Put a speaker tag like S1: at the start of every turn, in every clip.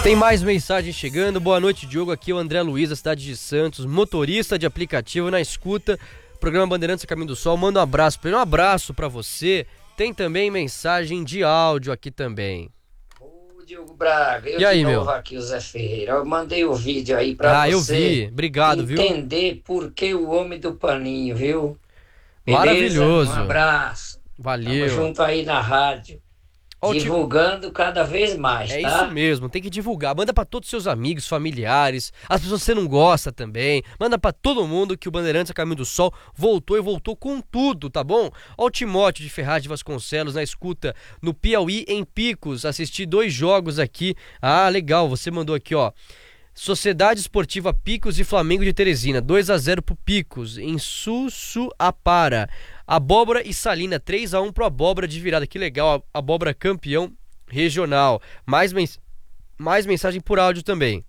S1: Tem mais mensagem chegando. Boa noite, Diogo. Aqui é o André Luiz, da cidade de Santos, motorista de aplicativo na escuta. Programa Bandeirantes a Caminho do Sol. Manda um abraço pra ele. Um abraço pra você. Tem também mensagem de áudio aqui também.
S2: Ô, Diogo Braga, eu
S1: E aí,
S2: de novo
S1: meu?
S2: aqui, o Zé Ferreira. Eu mandei o vídeo aí pra você.
S1: Eu vi. Obrigado, viu?
S2: Entender por que o homem do paninho, viu? Beleza?
S1: Maravilhoso.
S2: Um abraço.
S1: Valeu.
S2: Tamo junto aí na rádio. Divulgando cada vez mais,
S1: É
S2: tá?
S1: isso mesmo, tem que divulgar. Manda pra todos os seus amigos, familiares, as pessoas que você não gosta também. Manda pra todo mundo que o Bandeirantes a Caminho do Sol voltou e voltou com tudo, tá bom? Ó, o Timóteo de Ferraz de Vasconcelos na escuta no Piauí, em Picos. Assisti 2 jogos aqui. Ah, legal, você mandou aqui, ó. Sociedade Esportiva Picos e Flamengo de Teresina, 2-0 pro Picos, em Sussuapara. Abóbora e Salina, 3-1 pro Abóbora de virada, que legal, Abóbora campeão regional. Mais mensagem por áudio também.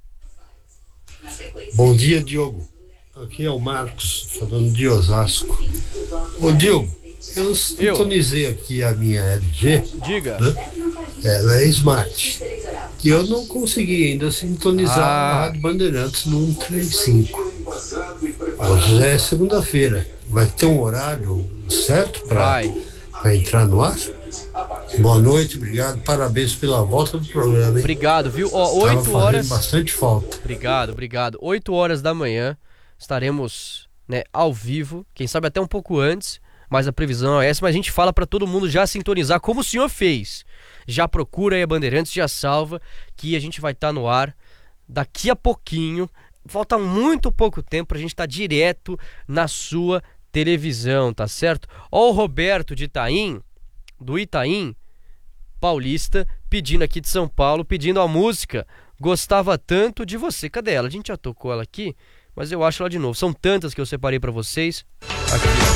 S3: Bom dia, Diogo. Aqui é o Marcos, falando de Osasco. Ô, Diogo, eu sintonizei aqui a minha LG.
S1: Diga.
S3: Né? Ela é Smart. E eu não consegui ainda sintonizar a Rádio Bandeirantes no 135. Hoje é segunda-feira. Vai ter um horário certo para entrar no ar? Boa noite, obrigado. Parabéns pela volta do programa, hein?
S1: Obrigado, viu? Ó, 8 horas.
S3: Bastante falta.
S1: Obrigado. 8 horas da manhã estaremos, né, ao vivo. Quem sabe até um pouco antes, mas a previsão é essa. Mas a gente fala para todo mundo já sintonizar, como o senhor fez. Já procura aí a Bandeirantes, já salva, que a gente vai estar no ar daqui a pouquinho. Falta muito pouco tempo pra gente estar direto na sua televisão, tá certo? Ó, o Roberto de Itaim, do Itaim Paulista, pedindo aqui de São Paulo, pedindo a música Gostava Tanto de Você. Cadê ela? A gente já tocou ela aqui, mas eu acho ela de novo. São tantas que eu separei pra vocês. Aqui.